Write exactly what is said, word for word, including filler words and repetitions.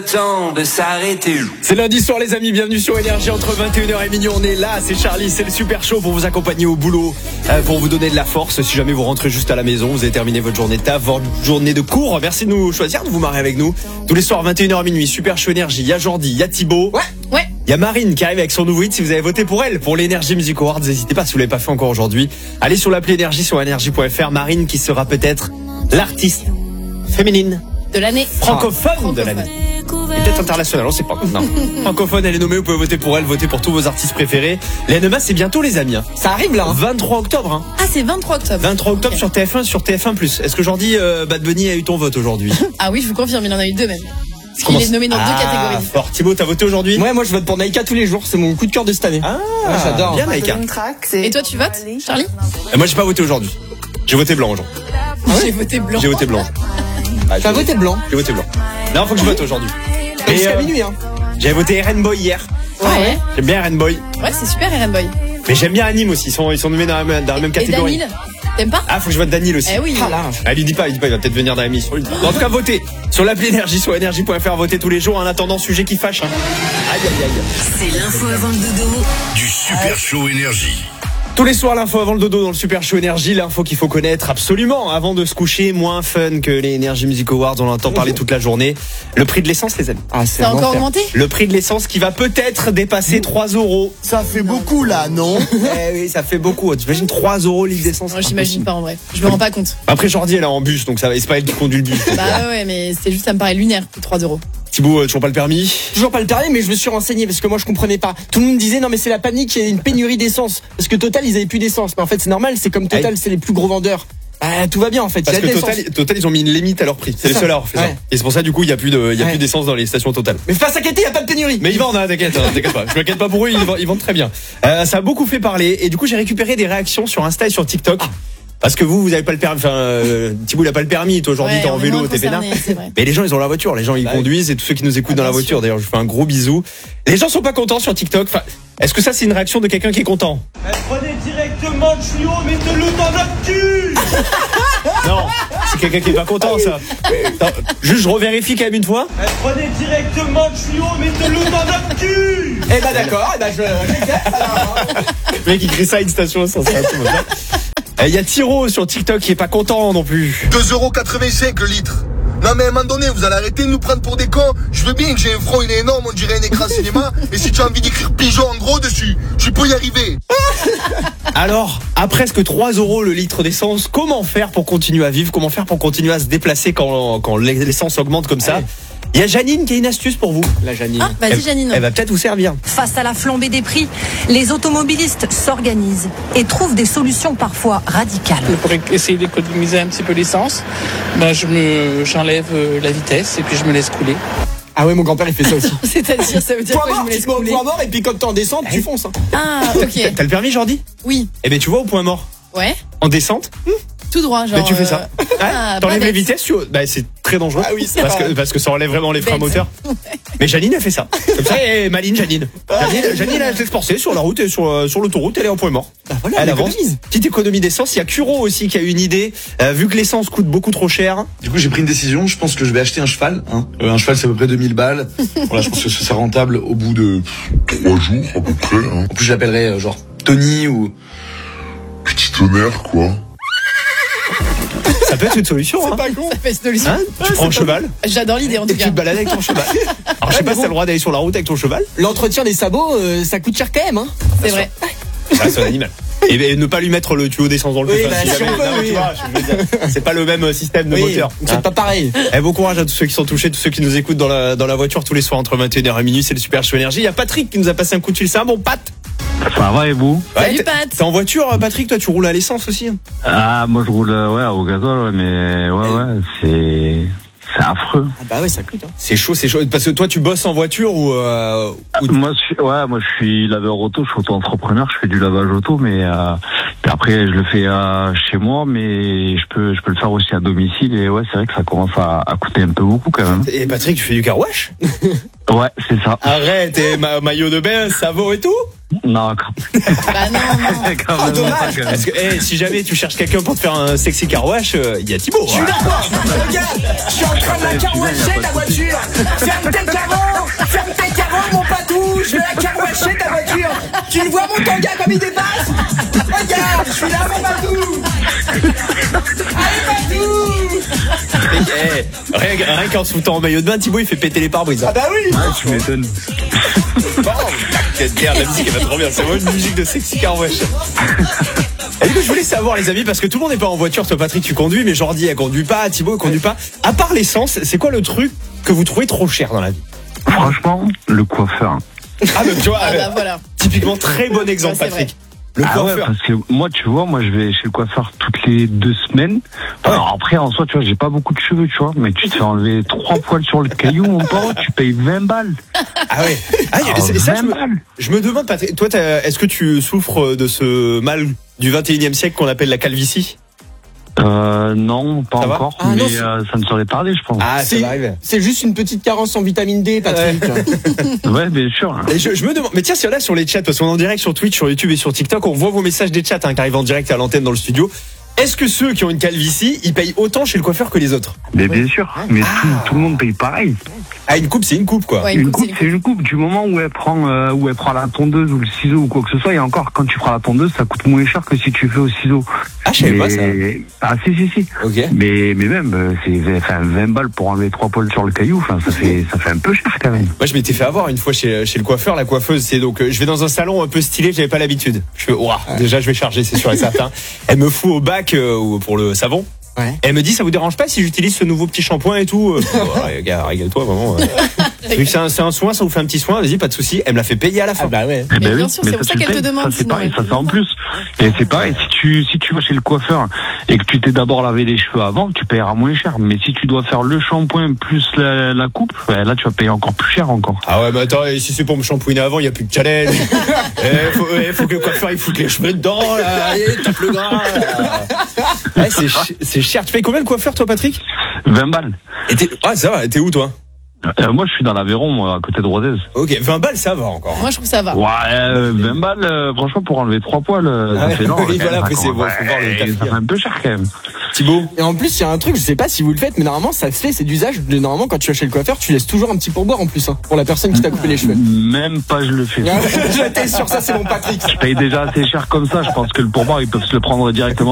Temps de s'arrêter. C'est lundi soir les amis, bienvenue sur Énergie entre vingt et une heures et minuit. On est là, c'est Charlie, c'est le super show pour vous accompagner au boulot, euh, pour vous donner de la force. Si jamais vous rentrez juste à la maison, vous avez terminé votre journée de taf, votre journée de cours. Merci de nous choisir, de vous marrer avec nous. Tous les soirs vingt et une heures à minuit, super show Énergie. Il y a Jordi, il y a Thibaut. Ouais, ouais. Il y a Marine qui arrive avec son nouveau hit. Si vous avez voté pour elle, pour l'Energy Music Awards, n'hésitez pas si vous l'avez pas fait encore aujourd'hui. Allez sur l'appli Énergie sur énergie point f r. Marine qui sera peut-être l'artiste féminine de l'année, francophone, francophone. de l'année. Et peut-être internationale, on sait pas. Non. Francophone, elle est nommée, vous pouvez voter pour elle, voter pour tous vos artistes préférés. Les N M A, c'est bientôt les amis. Hein. Ça arrive là. Hein. vingt-trois octobre. Hein. Ah, c'est vingt-trois octobre. vingt-trois octobre okay. Sur T F un, sur T F un plus. Est-ce que Jordi euh, Bad Bunny a eu ton vote aujourd'hui? Ah oui, je vous confirme, il en a eu deux même. Parce qu'il est nommé dans ah, deux catégories. Fort. Thibaut, t'as voté aujourd'hui? Ouais, moi je vote pour Naïka tous les jours, c'est mon coup de cœur de cette année. Ah, ouais, j'adore. Bien Naïka. Et toi, tu votes, Charlie? Et moi, j'ai pas voté aujourd'hui. J'ai voté blanc aujourd'hui. Ah ouais j'ai voté blanc. J'ai voté blanc. Ah, t'as voté blanc? J'ai voté blanc. Non, faut que je vote aujourd'hui. Et jusqu'à euh, minuit, hein. J'avais voté R N Boy hier. Ah ouais. J'aime bien R N Boy. Ouais, c'est super R N Boy. Mais j'aime bien Anime aussi. Ils sont, ils sont nommés dans la même, dans la même catégorie. Et Danil, t'aimes pas? Ah, faut que je vote Danil aussi. Eh oui. Ah là. Ah, lui dis pas, il dit pas, il va peut-être venir dans la mission. En tout cas, votez sur l'appli Énergie, sur énergie point f r. Votez tous les jours. En attendant, sujet qui fâche. Hein. Aïe, aïe, aïe. C'est l'info avant le dodo du Super Show Énergie. Tous les soirs, l'info avant le dodo dans le Super Show Énergie, l'info qu'il faut connaître absolument avant de se coucher, moins fun que les Energy Music Awards, on entend parler toute la journée. Le prix de l'essence, les amis. Ah, c'est encore augmenté? Le prix de l'essence qui va peut-être dépasser trois euros. Ça fait beaucoup là, non? Eh oui, ça fait beaucoup. T'imagines trois euros litre d'essence? Moi, j'imagine pas en vrai. Je me rends pas compte. Après, Jordi, elle est en bus, donc ça va, c'est pas elle qui conduit le bus. Bah ouais, mais c'est juste, ça me paraît lunaire, trois euros. Thibaut, toujours pas le permis? Toujours pas le permis, mais je me suis renseigné parce que moi je comprenais pas. Tout le monde disait non mais c'est la panique, il y a une pénurie d'essence. Parce que Total ils avaient plus d'essence. Mais en fait c'est normal, c'est comme Total, c'est les plus gros vendeurs. Ah, tout va bien en fait. Parce que Total, Total, ils ont mis une limite à leur prix. C'est, c'est les seuls à avoir fait ouais. ça. Et c'est pour ça du coup il y a plus de, il y a ouais. plus d'essence dans les stations Total. Mais faut pas s'inquiéter, il y a pas de pénurie. Mais ils vendent, hein, t'inquiète, hein, t'inquiète pas. Je m'inquiète pas pour eux, ils vendent, ils vendent très bien. Euh, ça a beaucoup fait parler et du coup j'ai récupéré des réactions sur Insta et sur TikTok. Ah. Parce que vous, vous avez pas le permis. Enfin, euh, Thibaut, il a pas le permis. Toi, aujourd'hui, ouais, t'es en vélo, t'es peinard. Mais les gens, ils ont la voiture. Les gens, ils bah, conduisent et tous ceux qui nous écoutent ah, dans la voiture. Sûr. D'ailleurs, je fais un gros bisou. Les gens sont pas contents sur TikTok. Enfin, est-ce que ça, c'est une réaction de quelqu'un qui est content? Elle prenait directement le tuyau, mettez-le dans notre cul. Non, c'est quelqu'un qui est pas content, ça. Non, juste, je revérifie quand même une fois. Elle prenait directement le tuyau, mettez-le dans notre cul. Eh ben d'accord. Eh ben je. Le mec, il crie ça à une station essence. Il y a Tiro sur TikTok qui est pas content non plus. deux euros quatre-vingt-cinq le litre. Non mais à un moment donné, vous allez arrêter de nous prendre pour des cons. Je veux bien que j'ai un front, il est énorme, on dirait un écran cinéma. Et si tu as envie d'écrire pigeon en gros dessus, tu peux y arriver. Alors, à presque trois euros le litre d'essence, comment faire pour continuer à vivre? Comment faire pour continuer à se déplacer quand, quand l'essence augmente comme ça? Il y a Janine qui a une astuce pour vous. La Janine. Ah, vas-y elle, Janine. Elle va peut-être vous servir. Face à la flambée des prix, les automobilistes s'organisent et trouvent des solutions parfois radicales. Pour essayer d'économiser un petit peu l'essence, ben je me, j'enlève la vitesse et puis je me laisse couler. Ah ouais, mon grand-père il fait ça aussi. C'est-à-dire, ça veut dire point quoi? Mort, Je me laisse tu te mets au couler. point mort et puis quand t'es en descente, tu fonces. Hein. Ah, ok. T'as le permis, Jordi? Oui. Eh ben tu vois au point mort. Ouais. En descente. Mmh. Tout droit, genre. Mais tu fais ça. Euh... Ah, t'enlèves les vitesses, tu... bah, c'est très dangereux. Ah oui, c'est parce que, parce que ça enlève vraiment les freins moteurs. Ouais. Mais Janine, elle fait ça. Comme ça, et Maline, Janine. Janine, Janine, elle se laisse porter sur la route et sur, sur l'autoroute, elle est en point mort. Bah voilà, elle avance. Petite économie d'essence. Il y a Curo aussi qui a une idée. Euh, vu que l'essence coûte beaucoup trop cher. Du coup, j'ai pris une décision. Je pense que je vais acheter un cheval. Hein. Euh, un cheval, c'est à peu près deux mille balles. Voilà, je pense que ce sera rentable au bout de trois jours, à peu près. Hein. En plus, je l'appellerai euh, genre Tony ou... Petit tonnerre, quoi. Ça peut être une solution. C'est hein. pas con. Ça peut être une solution. Hein tu ouais, prends un cheval. J'adore l'idée en tout et cas. Tu te balades avec ton cheval. Alors je sais pas si t'as le droit d'aller sur la route avec ton cheval. L'entretien des sabots, euh, ça coûte cher quand même. Hein. C'est vrai. Ça, c'est un animal. Et, et ne pas lui mettre le tuyau d'essence dans le oui, cul. bah, Si si on peut, oui. C'est pas le même système de oui, moteur. C'est hein. pas pareil. Eh, bon courage à tous ceux qui sont touchés, tous ceux qui nous écoutent dans la, dans la voiture tous les soirs entre vingt et une heures et minuit. C'est le Super Show Énergie. Il y a Patrick qui nous a passé un coup de fil. C'est un bon Pat. Ça va et vous? Ouais, Salut t'es, Pat. T'es en voiture, Patrick? Toi, tu roules à l'essence aussi? Ah, moi je roule ouais, au gazole, ouais, mais ouais, ouais, c'est. C'est affreux. Ah bah ouais, ça coûte. Hein. C'est chaud, c'est chaud. Parce que toi, tu bosses en voiture ou, euh, ou... Moi, je suis, ouais, moi, je suis laveur auto, je suis auto-entrepreneur, je fais du lavage auto, mais euh, puis après, après, je le fais euh, chez moi, mais je peux, je peux le faire aussi à domicile. Et ouais, c'est vrai que ça commence à, à coûter un peu beaucoup quand même. Et Patrick, tu fais du car wash? Ouais, c'est ça. Arrête, et ma maillot de bain, savon et tout? Non, Bah non, non. Oh, dommage. Parce que, hey, si jamais tu cherches quelqu'un pour te faire un sexy car wash, il euh, y a Thibaut. Je suis d'accord. Regarde, je suis en train de la carouacher ta voiture. Ferme tes carreaux, ferme tes carreaux, mon patou. Je vais la carouacher ta voiture. Tu le vois mon tanga comme il dépasse? Regarde, je suis là, mon patou. Allez, patou. Hey, rien, rien qu'en se foutant en maillot de bain, Thibaut il fait péter les pare-brises. Ah bah oui. Ouais, tu m'étonnes. Bon, la musique elle va trop bien, c'est vraiment une musique de sexy car wash. Et du coup, je voulais savoir les amis, parce que tout le monde n'est pas en voiture. Toi Patrick tu conduis, mais Jordi elle conduit pas, Thibaut elle conduit pas. À part l'essence, c'est quoi le truc que vous trouvez trop cher dans la vie? Franchement, le coiffeur. Ah bah tu vois, Ah bah voilà. typiquement très bon exemple Ouais, c'est Patrick. Le Ah ouais, coiffeur. parce que moi, tu vois, moi, je vais chez le coiffeur toutes les deux semaines. Alors après, en soi, tu vois, j'ai pas beaucoup de cheveux, tu vois, mais tu te fais enlever trois poils sur le caillou, mon pote, tu payes vingt balles. Ah ouais. Ah, y a- Ah, c'est- ça, je, vingt me, balles. je me demande Patrick, toi t'as- est-ce que tu souffres de ce mal du vingt et unième siècle qu'on appelle la calvitie? Euh, non, pas Ça va encore, Ah, mais non, c'est- euh, ça ne serait tardé, je pense. Ah, ça C'est- va arriver. C'est juste une petite carence en vitamine D, Patrick. Ouais, bien sûr. Et je, je me demande, mais tiens, si on est sur les chats, parce qu'on est en direct sur Twitch, sur YouTube et sur TikTok, on voit vos messages des chats hein, qui arrivent en direct à l'antenne dans le studio. Est-ce que ceux qui ont une calvitie, ils payent autant chez le coiffeur que les autres? Mais bien sûr, mais tout, tout le monde paye pareil. Ah, une coupe, c'est une coupe, quoi. Ouais, Une coupe, coupe, c'est une coupe. Du moment où elle prend, euh, où elle prend la tondeuse ou le ciseau ou quoi que ce soit, et encore, quand tu feras la tondeuse, ça coûte moins cher que si tu fais au ciseau. Ah, je savais pas ça. Ah, si, si, si. Ok. Mais, mais même, euh, c'est, enfin, vingt balles pour enlever trois poils sur le caillou, enfin, ça fait, ça fait un peu cher, quand même. Moi, je m'étais fait avoir une fois chez, chez le coiffeur. La coiffeuse, c'est donc, euh, je vais dans un salon un peu stylé, j'avais pas l'habitude. Je fais, ouah, déjà, je vais charger, c'est sûr et certain. Elle me fout au bac euh, ou pour le savon. Ouais. Elle me dit, ça vous dérange pas si j'utilise ce nouveau petit shampoing et tout? euh, ouais, gars, régale-toi, vraiment. euh. Vu que c'est un, c'est un soin, ça vous fait un petit soin, vas-y, pas de souci. Elle me l'a fait payer à la fin. Ah bah ouais. Eh Mais ben bien oui, sûr, mais c'est pour ça tu qu'elle le te payes. demande, Ça, c'est sinon, pareil, ouais. ça c'est en plus. Et c'est pareil, si tu, si tu vas chez le coiffeur et que tu t'es d'abord lavé les cheveux avant, tu payeras moins cher. Mais si tu dois faire le shampoing plus la, la coupe, ouais, là tu vas payer encore plus cher encore. Ah ouais, mais attends, et si c'est pour me shampouiner avant, il y a plus de challenge. eh, faut, eh, faut que le coiffeur il foute les cheveux dedans, là. Allez, tape le gras, là. Ouais, c'est, ch- c'est cher. Tu payes combien le coiffeur, toi, Patrick? vingt balles. Et t'es, ah, ça va, t'es où, toi? Euh, moi je suis dans l'Aveyron, moi, à côté de Rodez. Ok, vingt balles, ça va encore. Moi, je trouve que ça va. Ouais, euh, vingt balles, euh, franchement, pour enlever trois poils, euh, Ah ça ouais, fait long. oui, quand voilà, même, après, ça c'est commence- bon, faut voir le ouais, tarif. ça fait un peu cher quand même. Thibaut? Et en plus, il y a un truc, je sais pas si vous le faites, mais normalement, ça se fait, c'est d'usage. De- Normalement, quand tu vas chez le coiffeur, tu laisses toujours un petit pourboire en plus, hein, pour la personne qui t'a coupé les cheveux. Même pas je le fais. J'étais sûr, ça c'est mon Patrick. Je paye déjà assez cher comme ça, je pense que le pourboire, ils peuvent se le prendre directement.